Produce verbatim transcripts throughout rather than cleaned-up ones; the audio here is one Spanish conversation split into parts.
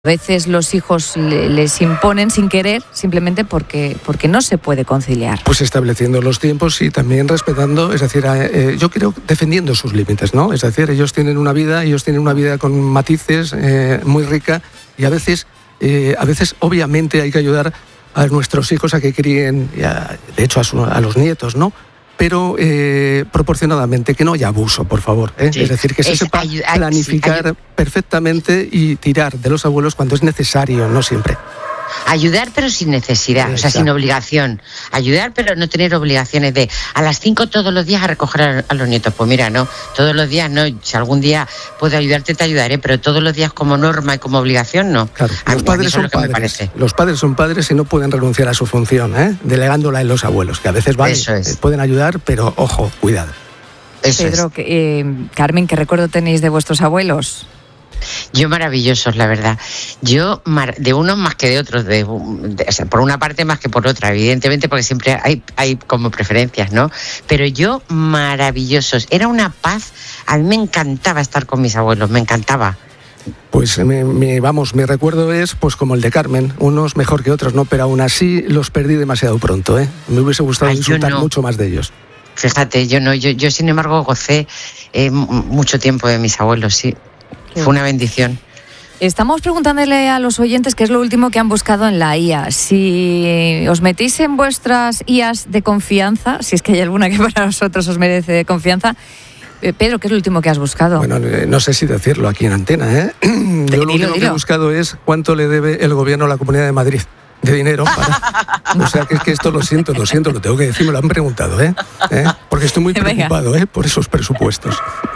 A veces los hijos le, les imponen sin querer, simplemente porque, porque no se puede conciliar. Pues estableciendo los tiempos y también respetando, es decir, eh, yo creo defendiendo sus límites, ¿no? Es decir, ellos tienen una vida, ellos tienen una vida con matices eh, muy rica y a veces, eh, a veces obviamente hay que ayudar a nuestros hijos a que críen, a, de hecho a, su, a los nietos, ¿no? Pero eh, proporcionadamente, que no haya abuso, por favor. ¿eh? Sí, es decir, que se sepa ayudar, planificar sí, perfectamente y tirar de los abuelos cuando es necesario, no siempre. Ayudar pero sin necesidad, Exacto. o sea, sin obligación. Ayudar pero no tener obligaciones de a las cinco todos los días a recoger a, a los nietos. Pues mira, no, todos los días no. Si algún día puedo ayudarte, te ayudaré, pero todos los días como norma y como obligación, no. Claro, a los mí, padres son padres. Los padres son padres y no pueden renunciar a su función, ¿eh? Delegándola en los abuelos, que a veces vale, Eso es. pueden ayudar, pero ojo, cuidado. Eso Pedro, es. que, eh, Carmen, ¿qué recuerdo tenéis de vuestros abuelos? Yo maravillosos, la verdad. Yo, de unos más que de otros, de, de, o sea, por una parte más que por otra, evidentemente, porque siempre hay, hay como preferencias, ¿no? Pero yo, maravillosos. Era una paz. A mí me encantaba estar con mis abuelos, me encantaba. Pues me, me, vamos, mi recuerdo es pues como el de Carmen, unos mejor que otros, ¿no? Pero aún así los perdí demasiado pronto, ¿eh? Me hubiese gustado Ay, disfrutar no. mucho más de ellos. Fíjate, yo no, yo, yo sin embargo gocé eh, mucho tiempo de mis abuelos, sí. Fue una bendición. Estamos preguntándole a los oyentes qué es lo último que han buscado en la I A. Si os metís en vuestras I As de confianza, si es que hay alguna que para vosotros os merece confianza. Eh, Pedro, ¿qué es lo último que has buscado? Bueno, no sé si decirlo aquí en antena, ¿eh? Yo dilo, lo único dilo. que he buscado es cuánto le debe el gobierno a la Comunidad de Madrid de dinero para... O sea, que es que esto lo siento, lo siento, lo tengo que decir, me lo han preguntado, ¿eh? ¿Eh? Porque estoy muy preocupado, ¿eh? Por esos presupuestos.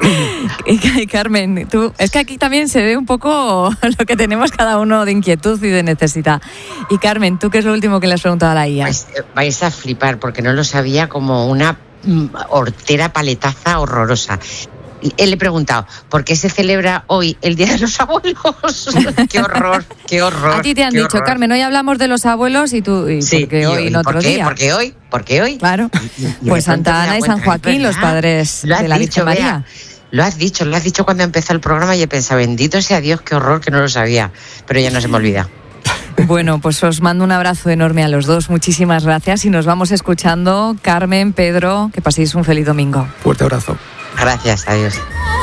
Carmen, tú, es que aquí también se ve un poco lo que tenemos cada uno de inquietud y de necesidad. Y Carmen, ¿tú qué es lo último que le has preguntado a la I A? Pues, vais a flipar, porque no lo sabía, como una mm, hortera paletaza horrorosa. Él le he preguntado, ¿por qué se celebra hoy el Día de los Abuelos? ¡Qué horror, qué horror! A ti te han dicho, horror. Carmen, hoy hablamos de los abuelos y tú, y sí, porque hoy, en otro ¿por qué? día. ¿Por qué hoy? ¿Por qué hoy? Claro, y, y pues Santa Ana y San Joaquín, los padres de la Virgen María. Lo has dicho, lo has dicho cuando empezó el programa y he pensado, bendito sea Dios, qué horror, que no lo sabía, pero ya no se me olvida. Bueno, pues os mando un abrazo enorme a los dos, muchísimas gracias y nos vamos escuchando. Carmen, Pedro, que paséis un feliz domingo. Fuerte abrazo. Gracias, adiós.